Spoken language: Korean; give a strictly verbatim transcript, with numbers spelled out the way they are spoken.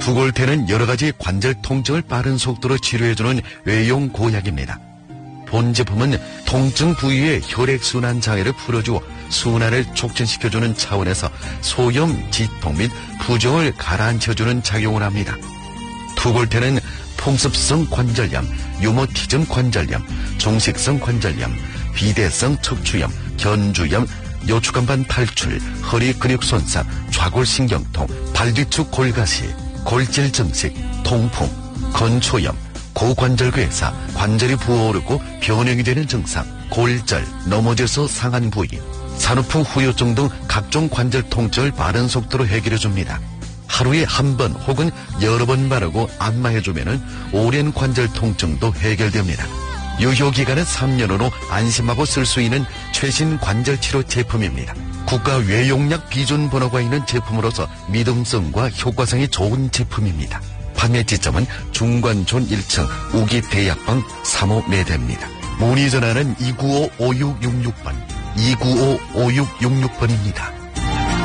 투골테는 여러가지 관절 통증을 빠른 속도로 치료해주는 외용 고약입니다. 본 제품은 통증 부위의 혈액순환 장애를 풀어주어 순환을 촉진시켜주는 차원에서 소염, 지통 및 부종을 가라앉혀주는 작용을 합니다. 투골테는 풍습성 관절염, 유모티즘 관절염, 종식성 관절염, 비대성 척추염, 견주염, 요추간반 탈출, 허리 근육 손상, 좌골신경통, 발뒤축 골가시, 골질 증식, 통풍, 건초염, 고관절괴사, 관절이 부어오르고 변형이 되는 증상, 골절, 넘어져서 상한 부위, 산후풍 후유증 등 각종 관절 통증을 빠른 속도로 해결해줍니다. 하루에 한 번 혹은 여러 번 바르고 안마해주면 오랜 관절 통증도 해결됩니다. 유효기간은 삼 년으로 안심하고 쓸 수 있는 최신 관절치료 제품입니다. 국가 외용약 비준 번호가 있는 제품으로서 믿음성과 효과성이 좋은 제품입니다. 판매 지점은 중관촌 일 층 우기대약방 삼 호 매대입니다. 문의 전화는 이구오 오육육육 번, 이구오 오육육육 번입니다.